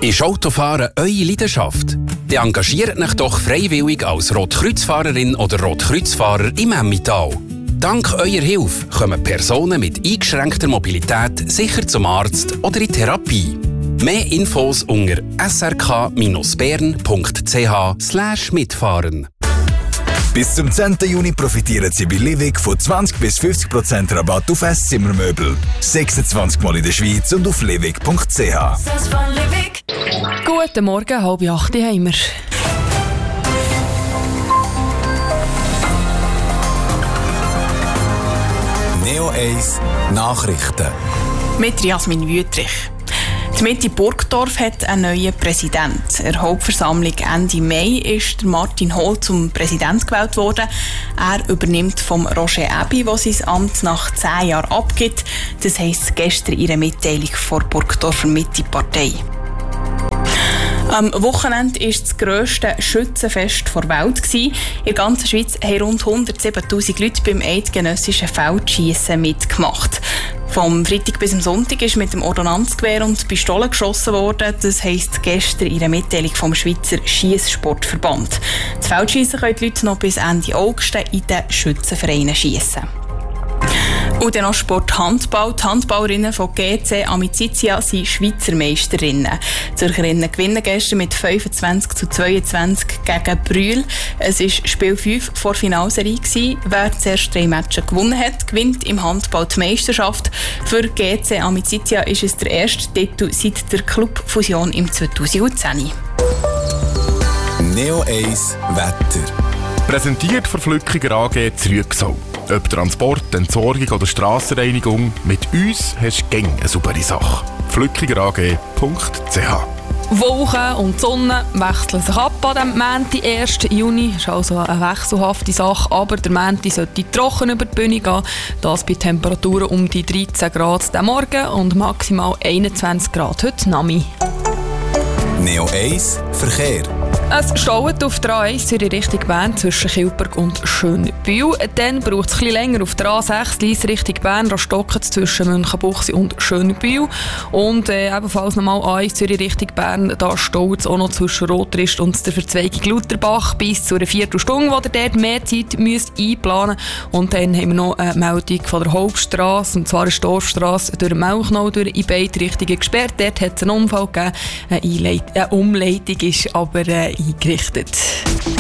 Ist Autofahren eure Leidenschaft? Dann engagiert euch doch freiwillig als Rotkreuzfahrerin oder Rotkreuzfahrer im Emmental. Dank eurer Hilfe kommen Personen mit eingeschränkter Mobilität sicher zum Arzt oder in Therapie. Mehr Infos unter srk-bern.ch/mitfahren. Bis zum 10. Juni profitieren Sie bei Livig von 20-50% Rabatt auf Esszimmermöbel. 26 Mal in der Schweiz und auf livig.ch. Guten Morgen, 7:30 haben wir. Neo 1 Nachrichten. Mit Jasmin Wüthrich. Die Mitte Burgdorf hat einen neuen Präsidenten. In der Hauptversammlung Ende Mai ist Martin Hohl zum Präsident gewählt worden. Er übernimmt vom Roger Ebi, der sein Amt nach 10 Jahren abgibt. Das heisst gestern in einer Mitteilung vor Burgdorfer Mitte-Partei. Am Wochenende war das grösste Schützenfest der Welt. In der ganzen Schweiz haben rund 107'000 Leute beim eidgenössischen Feldschiessen mitgemacht. Vom Freitag bis am Sonntag ist mit dem Ordonnanzgewehr und Pistolen geschossen worden. Das heisst gestern in einer Mitteilung vom Schweizer Schiesssportverband. Das Feldschiessen können die Leute noch bis Ende August in den Schützenvereinen schiessen. Und dann noch Sport Handball. Die Handballerinnen von GC Amicizia sind Schweizer Meisterinnen. Die Zürcherinnen gewinnen gestern mit 25-22 gegen Brühl. Es war Spiel 5 vor Finalserie. Wer zuerst 3 Matches gewonnen hat, gewinnt im Handball die Meisterschaft. Für GC Amicizia ist es der erste Titel seit der Clubfusion im 2010. Neo 1 Wetter. Präsentiert von Flückiger AG Zrügsau. Ob Transport, Entsorgung oder Strassenreinigung, mit uns hast du gäng eine saubere Sache. flückigerag.ch. Wolken und die Sonne wechseln sich ab an diesem Montag, 1. Juni. Das ist also eine wechselhafte Sache, aber der Montag sollte trocken über die Bühne gehen. Das bei Temperaturen um die 13 Grad am Morgen und maximal 21 Grad heute Nami. Neo 1 Verkehr. Es staut auf der A1 Zürich Richtung Bern zwischen Kilberg und Schönbühl. Dann braucht es etwas länger auf der A6 Lyss Richtung Bern. Da stockt es zwischen Münchenbuchsee und Schönbühl. Und ebenfalls nochmal A1 Zürich Richtung Bern. Da staut es auch noch zwischen Rotrist und der Verzweigung Lutherbach bis zu einer Viertelstunde, wo ihr dort mehr Zeit müsst einplanen müsst. Und dann haben wir noch eine Meldung von der Hauptstrasse. Und zwar ist die Dorfstrasse durch Melchnau durch in beide Richtungen gesperrt. Dort hat es einen Unfall gegeben. Eine Umleitung ist aber eingerichtet.